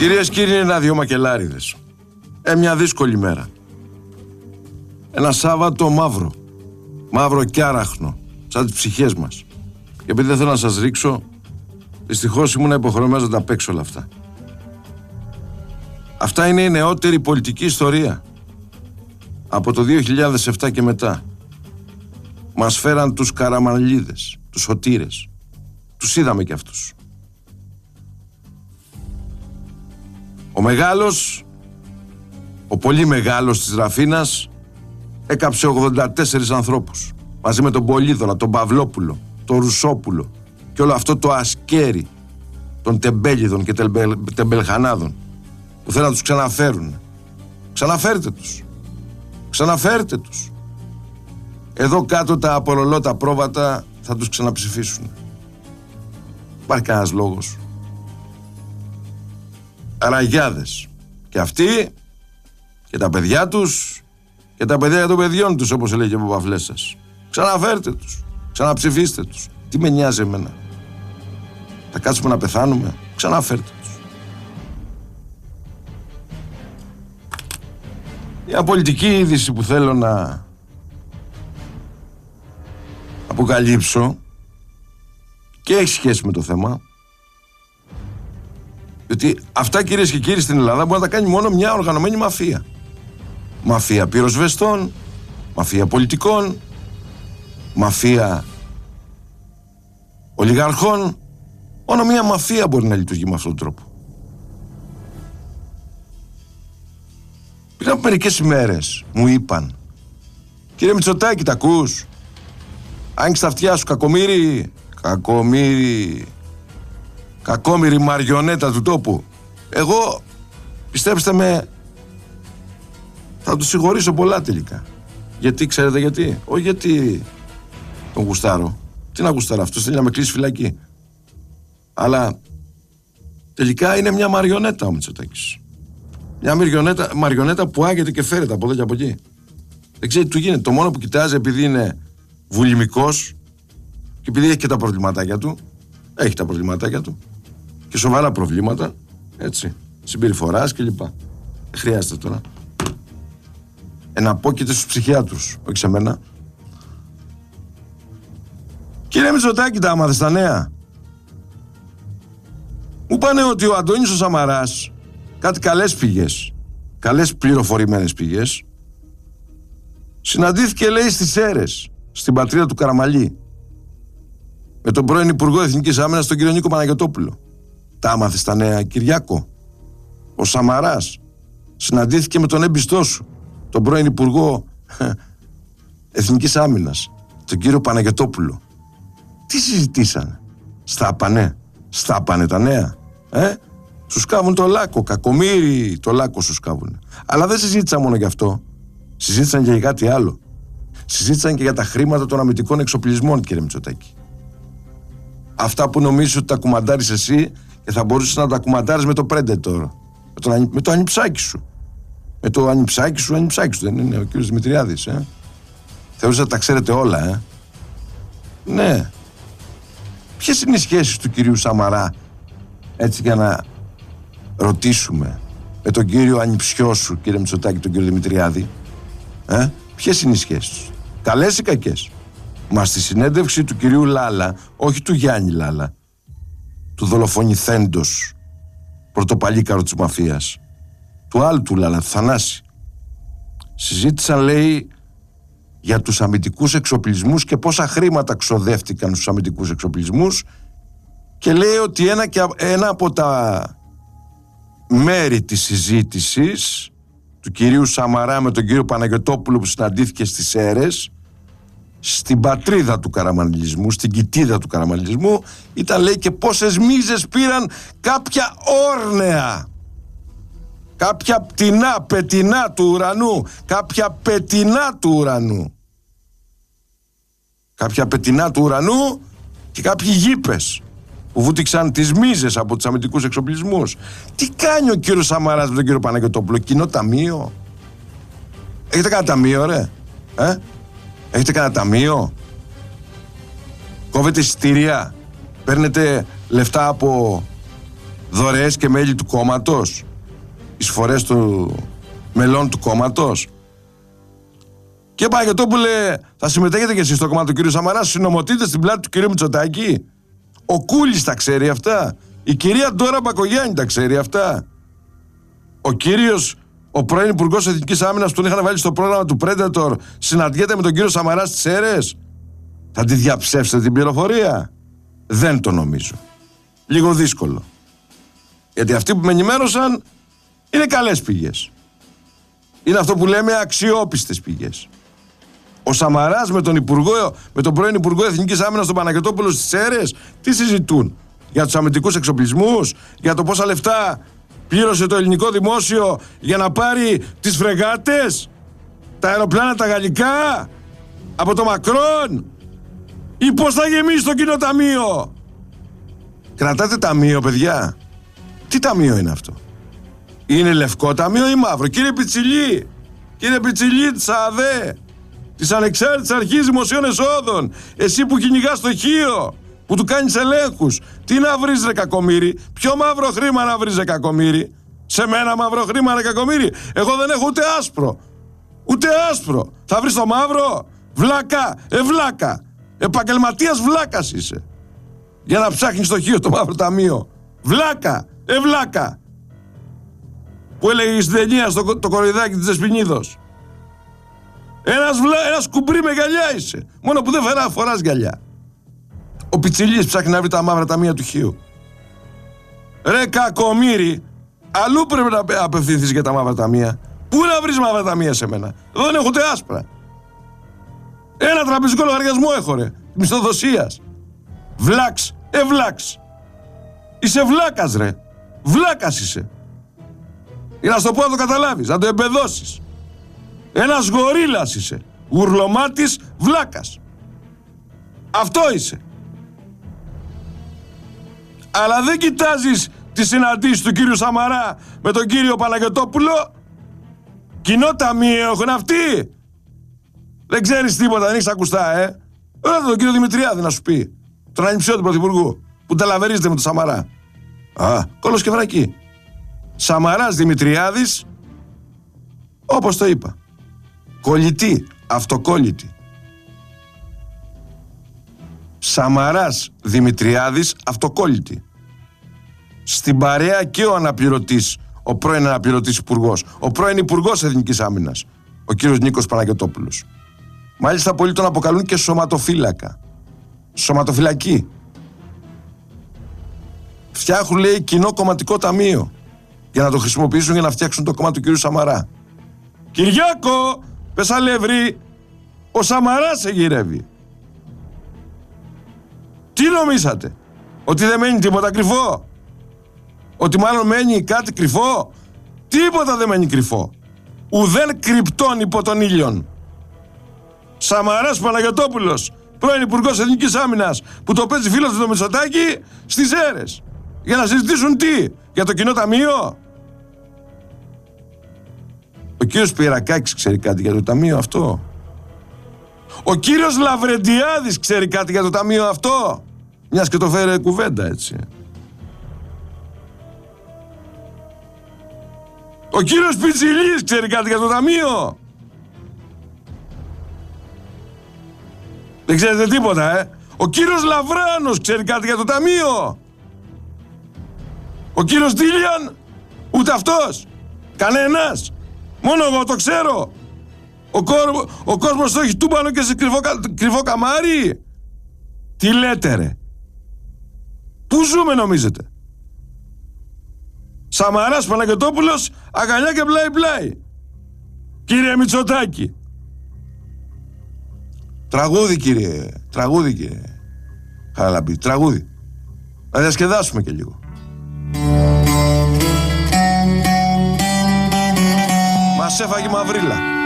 Κυρίες και κύριοι, ένα-δυο μακελάριδες. Μια δύσκολη μέρα. Ένα Σάββατο μαύρο. Μαύρο και άραχνο, σαν τις ψυχές μας. Και επειδή δεν θέλω να σας ρίξω, δυστυχώς ήμουν υποχρεωμένος να τα παίξω όλα αυτά. Αυτά είναι η νεότερη πολιτική ιστορία. Από το 2007 και μετά. Μας φέραν τους Καραμανλίδες, τους Σωτήρες. Τους είδαμε κι αυτούς. Ο μεγάλος, ο πολύ μεγάλος της Ραφίνας, έκαψε 84 ανθρώπους. Μαζί με τον Πολύδωνα, τον Παυλόπουλο, τον Ρουσόπουλο και όλο αυτό το ασκέρι των τεμπέλιδων και τεμπελχανάδων που θέλουν να τους ξαναφέρουν. Ξαναφέρτε τους. Ξαναφέρτε τους. Εδώ κάτω τα απορολότα πρόβατα θα τους ξαναψηφίσουν. Υπάρχει κανένας λόγος. Αραγιάδες. Και αυτοί και τα παιδιά τους και τα παιδιά των παιδιών τους, όπως έλεγε ο Παπαφλέσσας. Ξαναφέρτε τους. Ξαναψηφίστε τους. Τι με νοιάζει εμένα. Θα κάτσουμε να πεθάνουμε. Ξαναφέρτε τους. Μια πολιτική είδηση που θέλω να αποκαλύψω και έχει σχέση με το θέμα, διότι αυτά, κυρίες και κύριοι, στην Ελλάδα μπορεί να τα κάνει μόνο μια οργανωμένη μαφία. Μαφία πυροσβεστών, μαφία πολιτικών, μαφία ολιγαρχών. Μόνο μια μαφία μπορεί να λειτουργεί με αυτόν τον τρόπο. Πριν από μερικές ημέρες μου είπαν, κύριε Μητσοτάκη, τα ακούς? Άνοιξε τα αυτιά σου, κακομοίρη. Κακόμοιρη μαριονέτα του τόπου. Εγώ, πιστέψτε με, θα του συγχωρήσω πολλά τελικά. Γιατί, ξέρετε γιατί? Όχι γιατί τον γουστάρω. Τι να γουστάρω, αυτός θέλει να με κλείσει φυλακή. Αλλά τελικά είναι μια μαριονέτα ο Μητσοτάκης. Μια μαριονέτα που άγεται και φέρεται από εδώ και από εκεί. Δεν ξέρει τι του γίνεται. Το μόνο που κοιτάζει, επειδή είναι βουλημικός και επειδή έχει και τα προβληματάκια του, έχει τα προβληματάκια του και σοβαρά προβλήματα, έτσι, συμπεριφοράς κλπ. Δεν χρειάζεται τώρα. Εναπόκειται στους ψυχιάτρους, όχι σε μένα. Κύριε Μητσοτάκη, τα άμαθες τα νέα? Μου πάνε ότι ο Αντώνης ο Σαμαράς, κάτι καλές πηγές, καλές πληροφορημένες πηγές, συναντήθηκε, λέει, στις Σέρρες, στην πατρίδα του Καραμαλή, με τον πρώην Υπουργό Εθνικής Άμυνας, τον κύριο Νίκο Παναγιωτόπουλο. Τα άμαθες τα νέα, Κυριάκο? Ο Σαμαράς συναντήθηκε με τον έμπιστό σου, τον πρώην Υπουργό Εθνικής Άμυνας, τον κύριο Παναγιωτόπουλο. Τι συζητήσανε? Στάπανε τα νέα, Σου σκάβουν το λάκκο, κακομοίρη, το λάκκο σου σκάβουν. Αλλά δεν συζήτησαν μόνο γι' αυτό. Συζήτησαν και για κάτι άλλο. Συζήτησαν και για τα χρήματα των αμυντικών εξοπλισμών, κύριε Μητσοτάκη. Αυτά που νομίζεις ότι τα κουμαντάρεις εσύ και θα μπορούσες να τα κουμαντάρεις με το Predator. Με το ανιψάκι σου. Με το ανιψάκι σου, δεν είναι ο κύριος Δημητριάδης, Θεωρείς ότι τα ξέρετε όλα, Ναι. Ποιες είναι οι σχέσεις του κυρίου Σαμαρά, έτσι για να ρωτήσουμε, με τον κύριο ανιψιό σου, κύριε Μητσοτάκη, τον κύριο Δημητριάδη? Ποιες είναι οι σχέσεις τους? Καλές ή κακές? Μα στη συνέντευξη του κυρίου Λάλα, όχι του Γιάννη Λάλα, του δολοφονηθέντος πρωτοπαλίκαρο της μαφίας, του άλλου του Λάλα, του Θανάση, συζήτησαν, λέει, για τους αμυντικούς εξοπλισμούς και πόσα χρήματα ξοδεύτηκαν στους αμυντικούς εξοπλισμούς, και λέει ότι ένα από τα μέρη της συζήτησης του κυρίου Σαμαρά με τον κύριο Παναγιωτόπουλο που συναντήθηκε στις Σέρρες, στην πατρίδα του καραμανλισμού, στην κοιτίδα του καραμανλισμού, ήταν, λέει, και πόσες μίζες πήραν κάποια όρνεα, κάποια πετεινά του ουρανού, κάποια πετεινά του ουρανού και κάποιοι γήπες που βούτυξαν τις μίζες από τους αμυντικούς εξοπλισμούς. Τι κάνει ο κύριος Σαμαράς με τον κύριο Παναγιωτόπουλο? Κοινό ταμείο? Έχετε κανένα ταμείο, ρε? Έχετε κανένα ταμείο? Κόβετε εισιτήρια? Παίρνετε λεφτά από δωρεές και μέλη του κόμματος, εισφορές του μελών του κόμματος. Και Παναγιωτόπουλε, θα συμμετέχετε και εσείς στο κόμμα του κ. Σαμαρά, συνομωτείτε στην πλάτη του κ. Μητσοτάκη? Ο Κούλης τα ξέρει αυτά? Η κυρία Ντόρα Μπακογιάννη τα ξέρει αυτά? Ο πρώην Υπουργός Εθνικής Άμυνας που τον είχαν βάλει στο πρόγραμμα του Predator συναντιέται με τον κύριο Σαμαρά στις Σέρρες? Θα τη διαψεύσετε την πληροφορία? Δεν το νομίζω. Λίγο δύσκολο. Γιατί αυτοί που με ενημέρωσαν είναι καλές πηγές. Είναι αυτό που λέμε αξιόπιστες πηγές. Ο Σαμαράς με τον πρώην Υπουργό Εθνικής Άμυνας, τον Παναγιωτόπουλο, στις Σέρρες, τι συζητούν? Για τους αμυντικούς εξοπλισμούς, για το πόσα λεφτά πλήρωσε το ελληνικό δημόσιο για να πάρει τις φρεγάτες, τα αεροπλάνα τα γαλλικά, από το Μακρόν, ή πώς θα γεμίσει το κοινό ταμείο? Κρατάτε ταμείο, παιδιά? Τι ταμείο είναι αυτό? Είναι λευκό ταμείο ή μαύρο? Κύριε Πιτσιλή της ΑΔΕ, της Ανεξάρτητης Αρχής Δημοσίων Εσόδων, εσύ που κυνηγάς το χείο, που του κάνεις ελέγχους, τι να βρεις ρε κακομοίρη? Ποιο μαύρο χρήμα να βρεις ρε κακομοίρη? Σε μένα μαύρο χρήμα ρε κακομοίρη? Εγώ δεν έχω ούτε άσπρο. Ούτε άσπρο. Θα βρεις το μαύρο? Βλάκα, βλάκα. Επαγγελματίας βλάκας είσαι. Για να ψάχνεις το χείο το μαύρο ταμείο. Βλάκα, βλάκα. Που έλεγε στην ταινία το κοροϊδάκι της Δεσποινίδος. Ένας κουμπρί με γυαλιά είσαι. Μόνο που δεν φοράς γυαλιά. Ο Πιτσιλής ψάχνει να βρει τα μαύρα ταμεία του χείου. Ρε κακομοίρη, αλλού πρέπει να απευθυνθείς για τα μαύρα ταμεία. Πού να βρεις μαύρα ταμεία σε μένα? Εδώ δεν έχω ούτε άσπρα. Ένα τραπεζικό λογαριασμό έχω ρε, μισθοδοσίας. Βλάξ, βλάξ. Είσαι βλάκας ρε. Βλάκας είσαι. Για να σου το πω να το καταλάβεις, να το εμπεδώσεις. Ένας γορίλας είσαι. Γουρλωμάτης βλάκας. Αυτό είσαι. Αλλά δεν κοιτάζεις τις συναντήσεις του κύριου Σαμαρά με τον κύριο Παναγιωτόπουλο. Κοινό ταμείο έχουν αυτοί. Δεν ξέρεις τίποτα, δεν έχεις ακουστά, Ρώτα τον κύριο Δημητριάδη να σου πει. Τον ανιψιό του πρωθυπουργού που ταλαβερίζεται με τον Σαμαρά. Κόλλος και βρακή. Σαμαράς Δημητριάδης, όπως το είπα. Κολλητή, αυτοκόλλητη. Σαμαράς Δημητριάδης, αυτοκόλλητη. Στην παρέα και ο αναπληρωτής, ο πρώην αναπληρωτής υπουργός, ο πρώην υπουργός Εθνικής Άμυνας, ο κύριος Νίκος Παναγιωτόπουλος. Μάλιστα πολλοί τον αποκαλούν και σωματοφύλακα. Σωματοφυλακή. Φτιάχνουν, λέει, κοινό κομματικό ταμείο για να το χρησιμοποιήσουν για να φτιάξουν το κόμμα του κύριου Σαμαρά. Κυριάκο, πες αλεύρι, ο Σαμαράς σε γυρεύει. Τι νομίσατε? Ότι δεν μένει τίποτα κρυφό? Ότι μάλλον μένει κάτι κρυφό? Τίποτα δεν μένει κρυφό. Ουδέν κρυπτών υπό τον ήλιον. Σαμαράς Παναγιωτόπουλος, πρώην Υπουργός Εθνικής Άμυνας, που το παίζει φίλος του το Μητσοτάκη στις Σέρρες. Για να συζητήσουν τι? Για το κοινό ταμείο? Ο κύριος Πυρακάκης ξέρει κάτι για το ταμείο αυτό? Ο κύριος Λαβρεντιάδης ξέρει κάτι για το ταμείο αυτό? Μιας και το φέρε κουβέντα έτσι. Ο κύριος Πιτσιλής ξέρει κάτι για το ταμείο? Δεν ξέρετε τίποτα, Ο κύριος Λαβράνος ξέρει κάτι για το ταμείο? Ο κύριος Ντίλιαν? Ούτε αυτός. Κανένας. Μόνο εγώ το ξέρω. Ο κόσμος το έχει τούμπανο και σε κρυφό καμάρι. Τι λέτε ρε? Πού ζούμε νομίζετε? Σαμαράς Παναγιωτόπουλος, αγκαλιά και πλάι πλάι. Κύριε Μητσοτάκη. Τραγούδι κύριε Χαραλαμπή, τραγούδι. Να διασκεδάσουμε και λίγο. Μας έφαγε η μαυρίλα.